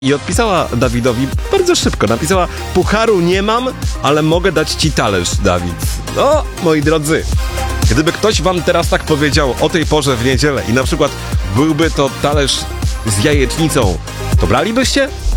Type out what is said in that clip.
I odpisała Dawidowi bardzo szybko. Napisała: pucharu nie mam, ale mogę dać ci talerz, Dawid. No, moi drodzy, gdyby ktoś wam teraz tak powiedział o tej porze w niedzielę i na przykład byłby to talerz z jajecznicą, to bralibyście?